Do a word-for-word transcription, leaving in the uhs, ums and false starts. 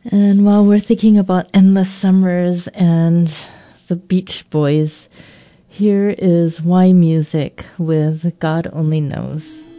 And while we're thinking about endless summers and the Beach Boys, here is Y Music with God Only Knows.